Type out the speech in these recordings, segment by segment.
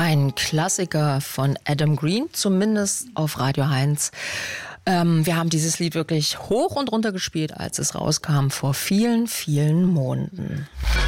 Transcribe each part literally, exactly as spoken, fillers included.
Ein Klassiker von Adam Green, zumindest auf Radio eins. Ähm, wir haben dieses Lied wirklich hoch und runter gespielt, als es rauskam, vor vielen, vielen Monaten.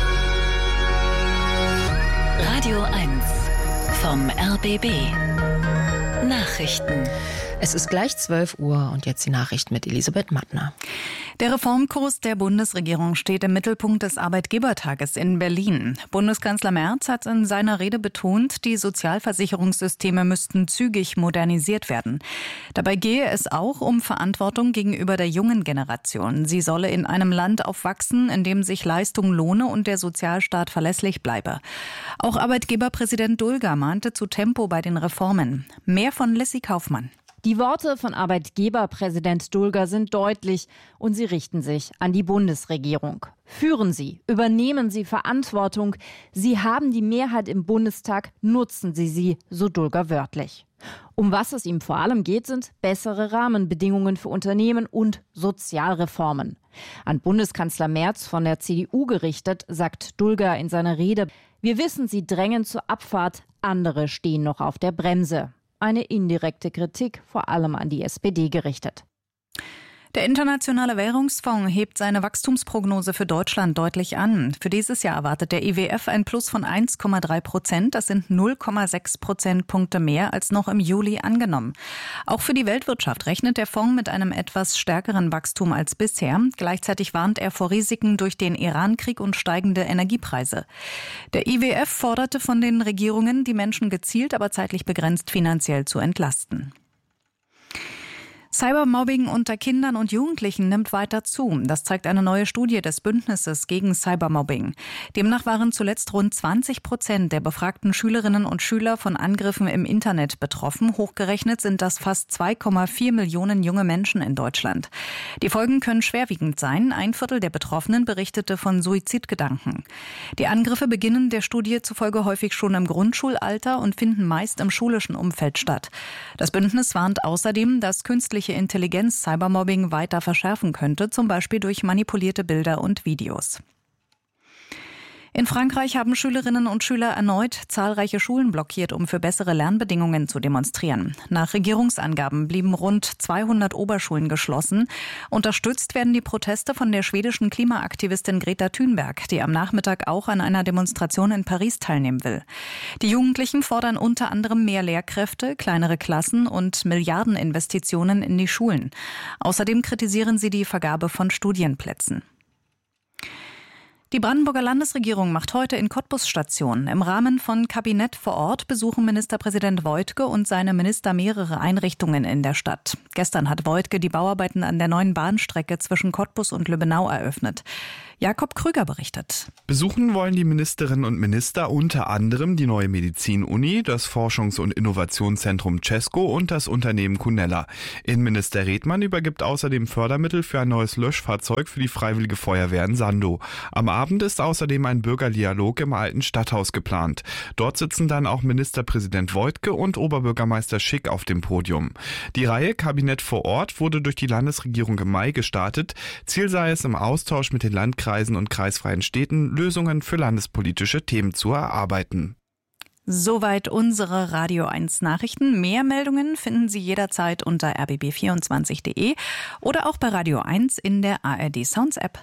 Radio eins vom R B B. Nachrichten. Es ist gleich zwölf Uhr und jetzt die Nachrichten mit Elisabeth Mattner. Der Reformkurs der Bundesregierung steht im Mittelpunkt des Arbeitgebertages in Berlin. Bundeskanzler Merz hat in seiner Rede betont, die Sozialversicherungssysteme müssten zügig modernisiert werden. Dabei gehe es auch um Verantwortung gegenüber der jungen Generation. Sie solle in einem Land aufwachsen, in dem sich Leistung lohne und der Sozialstaat verlässlich bleibe. Auch Arbeitgeberpräsident Dulger mahnte zu Tempo bei den Reformen. Mehr von Lissy Kaufmann. Die Worte von Arbeitgeberpräsident Dulger sind deutlich und sie richten sich an die Bundesregierung. Führen Sie, übernehmen Sie Verantwortung. Sie haben die Mehrheit im Bundestag, nutzen Sie sie, so Dulger wörtlich. Um was es ihm vor allem geht, sind bessere Rahmenbedingungen für Unternehmen und Sozialreformen. An Bundeskanzler Merz von der C D U gerichtet, sagt Dulger in seiner Rede: Wir wissen, Sie drängen zur Abfahrt, andere stehen noch auf der Bremse. Eine indirekte Kritik, vor allem an die S P D gerichtet. Der Internationale Währungsfonds hebt seine Wachstumsprognose für Deutschland deutlich an. Für dieses Jahr erwartet der I W F ein Plus von eins Komma drei Prozent. Das sind null Komma sechs Prozentpunkte mehr als noch im Juli angenommen. Auch für die Weltwirtschaft rechnet der Fonds mit einem etwas stärkeren Wachstum als bisher. Gleichzeitig warnt er vor Risiken durch den Irankrieg und steigende Energiepreise. Der I W F forderte von den Regierungen, die Menschen gezielt, aber zeitlich begrenzt finanziell zu entlasten. Cybermobbing unter Kindern und Jugendlichen nimmt weiter zu. Das zeigt eine neue Studie des Bündnisses gegen Cybermobbing. Demnach waren zuletzt rund zwanzig Prozent der befragten Schülerinnen und Schüler von Angriffen im Internet betroffen. Hochgerechnet sind das fast zwei Komma vier Millionen junge Menschen in Deutschland. Die Folgen können schwerwiegend sein. Ein Viertel der Betroffenen berichtete von Suizidgedanken. Die Angriffe beginnen der Studie zufolge häufig schon im Grundschulalter und finden meist im schulischen Umfeld statt. Das Bündnis warnt außerdem, dass künstliche Intelligenz Cybermobbing weiter verschärfen könnte, zum Beispiel durch manipulierte Bilder und Videos. In Frankreich haben Schülerinnen und Schüler erneut zahlreiche Schulen blockiert, um für bessere Lernbedingungen zu demonstrieren. Nach Regierungsangaben blieben rund zweihundert Oberschulen geschlossen. Unterstützt werden die Proteste von der schwedischen Klimaaktivistin Greta Thunberg, die am Nachmittag auch an einer Demonstration in Paris teilnehmen will. Die Jugendlichen fordern unter anderem mehr Lehrkräfte, kleinere Klassen und Milliardeninvestitionen in die Schulen. Außerdem kritisieren sie die Vergabe von Studienplätzen. Die Brandenburger Landesregierung macht heute in Cottbus Station. Im Rahmen von Kabinett vor Ort besuchen Ministerpräsident Woidke und seine Minister mehrere Einrichtungen in der Stadt. Gestern hat Woidke die Bauarbeiten an der neuen Bahnstrecke zwischen Cottbus und Lübbenau eröffnet. Jakob Krüger berichtet. Besuchen wollen die Ministerinnen und Minister unter anderem die neue Medizin-Uni, das Forschungs- und Innovationszentrum Cesco und das Unternehmen Cunella. Innenminister Redmann übergibt außerdem Fördermittel für ein neues Löschfahrzeug für die Freiwillige Feuerwehr in Sandow. Am Abend ist außerdem ein Bürgerdialog im alten Stadthaus geplant. Dort sitzen dann auch Ministerpräsident Woidke und Oberbürgermeister Schick auf dem Podium. Die Reihe Kabinett vor Ort wurde durch die Landesregierung im Mai gestartet. Ziel sei es, im Austausch mit den Landkreisen und kreisfreien Städten Lösungen für landespolitische Themen zu erarbeiten. Soweit unsere Radio eins Nachrichten. Mehr Meldungen finden Sie jederzeit unter r b b vierundzwanzig punkt d e oder auch bei Radio eins in der A R D Sounds App.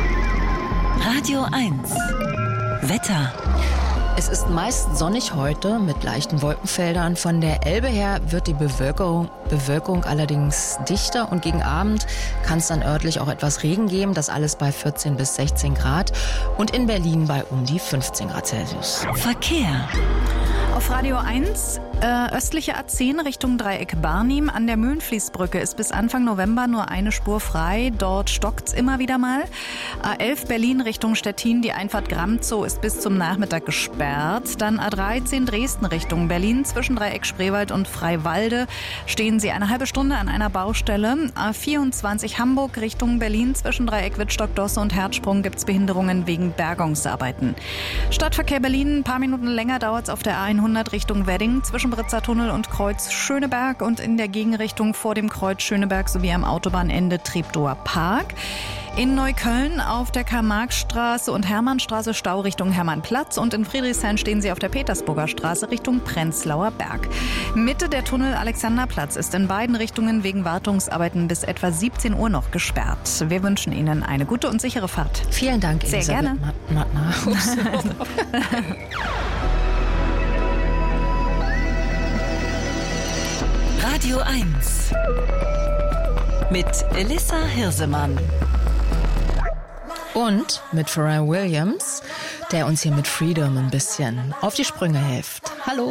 Radio eins Wetter. Es ist meist sonnig heute mit leichten Wolkenfeldern. Von der Elbe her wird die Bewölkung, Bewölkung allerdings dichter und gegen Abend kann es dann örtlich auch etwas Regen geben. Das alles bei vierzehn bis sechzehn Grad und in Berlin bei um die fünfzehn Grad Celsius. Verkehr. Auf Radio eins, äh, östliche A zehn Richtung Dreieck Barnim. An der Möhlenfließbrücke ist bis Anfang November nur eine Spur frei. Dort stockt's immer wieder mal. A elf Berlin Richtung Stettin, die Einfahrt Gramzow ist bis zum Nachmittag gesperrt. Dann A dreizehn Dresden Richtung Berlin. Zwischen Dreieck Spreewald und Freiwalde stehen Sie eine halbe Stunde an einer Baustelle. A vierundzwanzig Hamburg Richtung Berlin. Zwischen Dreieck Wittstock, Dosse und Herzsprung gibt's Behinderungen wegen Bergungsarbeiten. Stadtverkehr Berlin, ein paar Minuten länger dauert's auf der A hundert Richtung Wedding zwischen Britzer Tunnel und Kreuz Schöneberg und in der Gegenrichtung vor dem Kreuz Schöneberg sowie am Autobahnende Treptower Park. In Neukölln auf der Karl-Marx-Straße und Hermannstraße Stau Richtung Hermannplatz und in Friedrichshain stehen Sie auf der Petersburger Straße Richtung Prenzlauer Berg. Mitte der Tunnel Alexanderplatz ist in beiden Richtungen wegen Wartungsarbeiten bis etwa siebzehn Uhr noch gesperrt. Wir wünschen Ihnen eine gute und sichere Fahrt. Vielen Dank, Sehr Elisabeth gerne. Mattner. Radio eins mit Elissa Hirsemann. Und mit Pharrell Williams, der uns hier mit Freedom ein bisschen auf die Sprünge hilft. Hallo.